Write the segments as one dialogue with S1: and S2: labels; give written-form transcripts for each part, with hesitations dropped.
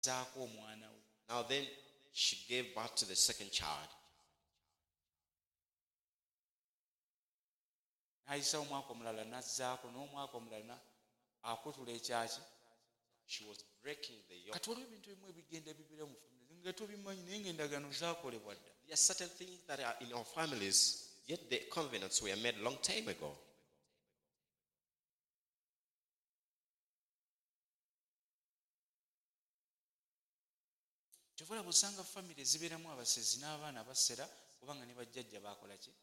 S1: zaako omwana we.
S2: Now then she gave birth to the second child.
S1: N'ayisa omwaka omulala n'azzaako n'omwaka omulala akutula ekyaki.
S2: She was breaking the yoke.
S1: Kati waliwo ebintu ebimu ebigenda bibira mu famire nga tubimanyi naye ng'endagaano zaakolebwa dda.
S2: There are certain things that are in our families, yet the covenants were made long time ago.
S1: Kyova busanga famire zibeeramu abasezi n'abaana basera kubanga ne bajjajja baakola ki?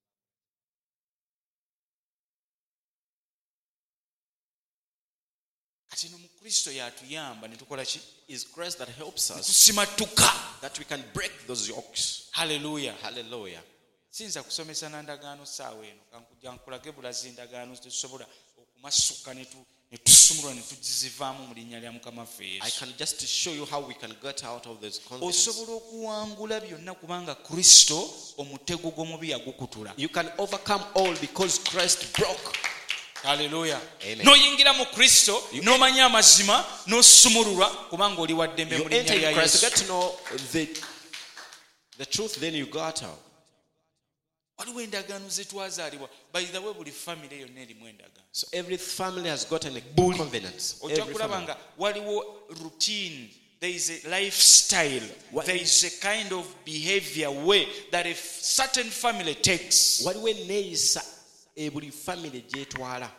S1: Kati no mu Kristo yatuyamba ne tukola ki?
S2: It's grace that helps us
S1: Tusimatuka.
S2: that we can break those yokes.
S1: Hallelujah.
S2: Hallelujah.
S1: Sinza kusomesa na ndagaano saawa eno kankujja nkulage bulazi ndagaano tetusobola okumasuka ne tusumulwa ne tugizivaamu mu linnya lya Mukama waffe
S2: I
S1: Yesu.
S2: can just show you how we can get out of those covenants.
S1: Osobola okuwangula byonna kubanga Kristo omutego gw'omubi yagukutula.
S2: You can overcome all because Christ broke.
S1: Hallelujah.
S2: Amen.
S1: N'oyingira mu Kristo n'omanya amazima n'osumululwa kubanga oli wa ddembe mu
S2: You
S1: linnya
S2: enter
S1: lya
S2: in Christ, you
S1: Yesu.
S2: get to know the truth, then you got out.
S1: Waliwo endagaano ze twazaalibwa. By the way, buli famire yonna erimu endagaano.
S2: So every family has gotten a covenant.
S1: Ojja
S2: Every
S1: kulaba
S2: family.
S1: nga waliwo routine, there is a lifestyle, there is a kind of behavior way that a certain family takes.
S2: Waliwo enneeyisa buli family gyetwala.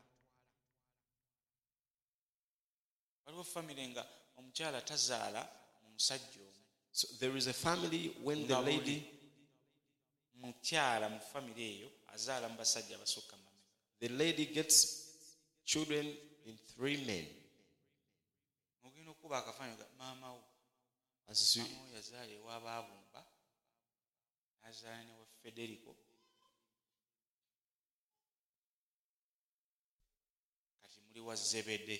S1: Waliwo famire nga omukyala tazaala mu musajja omu.
S2: So there is a family when the lady,
S1: mukyala mu famire eyo azaala mu basajja abasukka mameka.
S2: the lady gets children in 3 men.
S1: Ogenda okuba akafaananyi ga maama wo.
S2: As you,
S1: Maama wo yazaala ewa Baabumba, n'azaala ne wa Federico. Kati muli wa Zebede.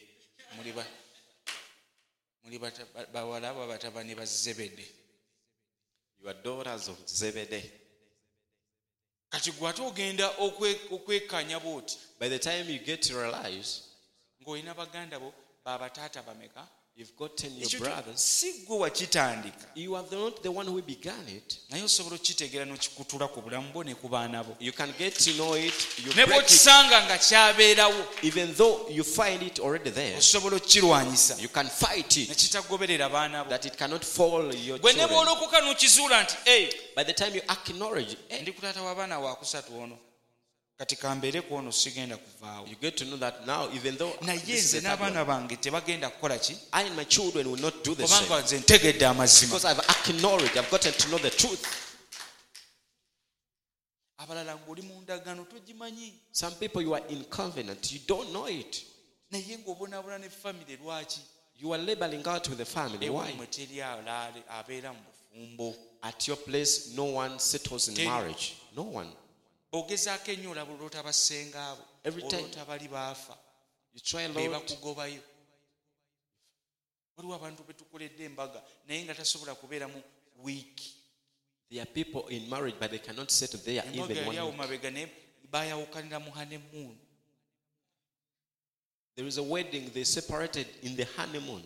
S1: Muli bawala batabani ba Zebede.
S2: you are daughters of Zebedee.
S1: Kati gwe ate ogenda okwekanya bw'oti
S2: By the time you get to realize
S1: ng'olina baganda bo baabataata bameka.
S2: you've gotten your
S1: Ekyo
S2: brothers,
S1: si gwe wakitandika
S2: you are not the one who began it.
S1: naye osobola okitegeera n'okikutula ku bulamu bwo ne ku baana bo.
S2: You can get to know it, you
S1: Ne
S2: break it,
S1: bw'okisanga nga kyabeerawo
S2: even though you find it already there.
S1: osobola okukirwanyisa
S2: You can fight
S1: ne
S2: it,
S1: kitagoberera baana bo.
S2: that it cannot fall your
S1: Gwe ne
S2: children.
S1: bw'olokoka n'okizuula nti
S2: By the time you acknowledge,
S1: ndi ku taata w'abaana wakusatu ono kati kambeere ku ono sigenda kuvaawo.
S2: you get to know that now, even though
S1: Naye
S2: this is
S1: nze
S2: the third
S1: n'abaana
S2: one,
S1: bange tebagenda kukola ki?
S2: I and my children will not do the
S1: Kubanga
S2: same.
S1: nze ntegedde amazima.
S2: Because I've acknowledged, I've gotten to know the truth.
S1: Abalala ng'oli mu ndagaano togimanyi
S2: Some people, you are in covenant, you don't know it.
S1: naye ng'obonaabona ne famire lwaki?
S2: You are labeling out with the family. Why?
S1: Ewammwe teri abeera mu bufumbo.
S2: At your place, no one settles in
S1: Tell you.
S2: marriage. No one.
S1: Ogezaako ennyo olaba olwota bassenga abo.
S2: Every time.
S1: Olwota bali baafa.
S2: You try a
S1: Be
S2: lot.
S1: bakugobayo. Waliwo abantu be tukoledde embaga naye nga tasobola kubeera mu wiiki.
S2: There are people in marriage, but they cannot settle there
S1: Embaga
S2: even
S1: yali awo
S2: 1 week.
S1: mabega naye baayawukanira mu honeymoon.
S2: There is a wedding, they separated in the honeymoon.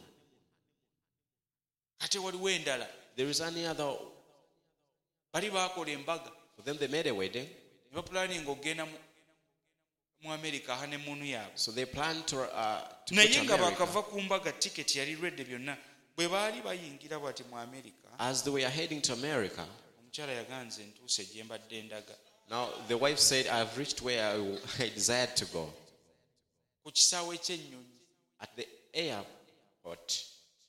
S1: Ate waliwo endala.
S2: There is any other,
S1: Bali baakola embaga.
S2: for them they made a wedding.
S1: Ne bapulaninga okugenda mu America honeymoon yaabwe.
S2: So they plan to go
S1: Naye
S2: to
S1: nga
S2: America.
S1: bakava ku mbaga tiketi yali redde byonna. Bwe baali bayingira bwati mu America,
S2: As they were heading to America,
S1: omukyala yaganze ntuuse gye mbadde ndaga.
S2: now the wife said, I've reached where I desired to go.
S1: Ku kisaawe ky'ennyonyi.
S2: At the airport.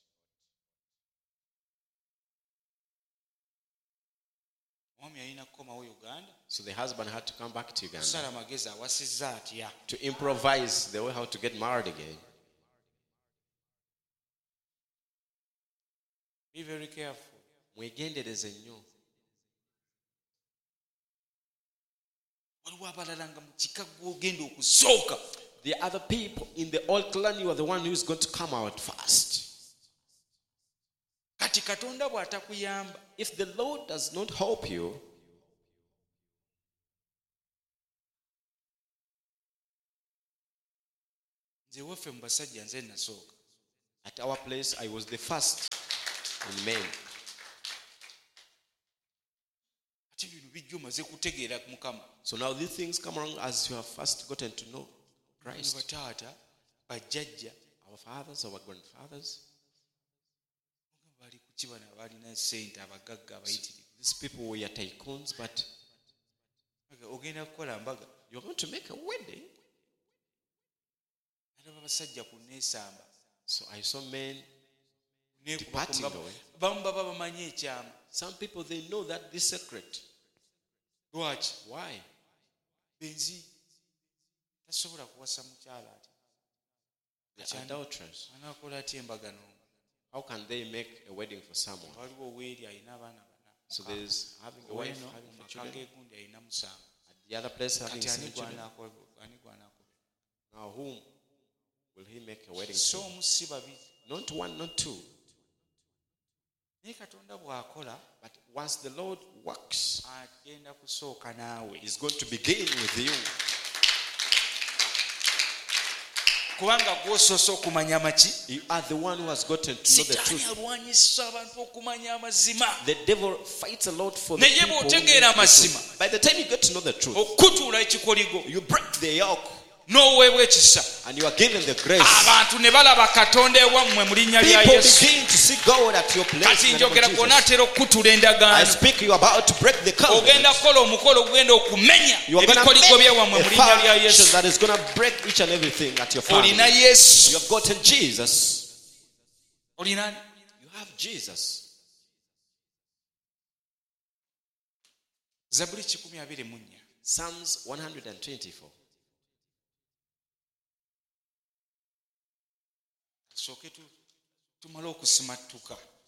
S1: Omwami yalina kukomawo Uganda.
S2: So the husband had to come back to Uganda
S1: Kusala amagezi awasizza atya.
S2: to improvise the way how to get married again.
S1: Be very careful.
S2: Mwegendereze nnyo.
S1: Waliwo abalala nga mu kika gw'ogenda okusooka.
S2: The other people in the old clan, you are the one who is going to come out first.
S1: Kati Katonda bw'atakuyamba.
S2: If the Lord does not help you,
S1: Nze waffe mu basajja nze nasooka.
S2: At our place, I was the first in men.
S1: ate bino bijja omaze kutegeera Mukama.
S2: So now these things come along as you have first gotten to know Christ.
S1: Bataata bajjajja
S2: Our fathers, our grandfathers,
S1: bali ku kibana balina ssente abagagga abayitirivu.
S2: these people were tycoons, but
S1: Ogenda kukola mbaga
S2: you're going to make a wedding.
S1: alaba abasajja ku neesamba
S2: So I saw men
S1: neekuba
S2: departing
S1: ku
S2: away.
S1: bamu baba bamanyi ekyama.
S2: Some people, they know that this secret.
S1: Lwaki?
S2: Why?
S1: Benzi tasobola kuwasa mukyala ati
S2: They are adulterers.
S1: anaakola atya embaga n'omu.
S2: How can they make a wedding for someone?
S1: Waliwo oweeri alina abaana bana.
S2: So there's having a wife,
S1: Oweno
S2: having
S1: mu
S2: children.
S1: maka g'egundi alina musanvu.
S2: At the other place, having
S1: Kati ani
S2: 7 children.
S1: gw'anaakobera?
S2: Now whom will he make a wedding
S1: So
S2: to?
S1: omu si babiri.
S2: Not one, not two.
S1: Naye Katonda bw'akola
S2: But once the Lord works,
S1: agenda kusooka naawe.
S2: he's going to begin with you.
S1: Kubanga gw'osoose okumanya amaki.
S2: You are the one who has gotten to know the
S1: Sitaani
S2: truth.
S1: alwanyisa abantu okumanya amazima.
S2: The devil fights a lot for the
S1: Naye
S2: people who
S1: bw'otegeera
S2: know the
S1: amazima,
S2: truth. By the time you get to know the truth,
S1: okutuula ekikoligo
S2: you break the yoke
S1: n'oweebwa ekisa.
S2: and you are given the grace.
S1: Abantu ne balaba Katonda ewammwe mu linnya lya
S2: People
S1: Yesu.
S2: begin to see God at your place.
S1: Kati
S2: in the name
S1: njogera
S2: of
S1: gwonna
S2: Jesus.
S1: atera okukutula
S2: I
S1: endagaano.
S2: speak, you are about to break the covenant.
S1: Ogenda kukola omukolo ogenda okumenya
S2: You are going to
S1: ebikoligo
S2: make
S1: byewammwe mu
S2: a
S1: linnya lya
S2: foundation
S1: Yesu.
S2: that is going to break each and everything at your family.
S1: Olina Yesu.
S2: You have gotten Jesus.
S1: Olina ani?
S2: You have Jesus.
S1: Zaburi 124.
S2: Psalms 124.
S1: Tusooke tumale okusimattuka.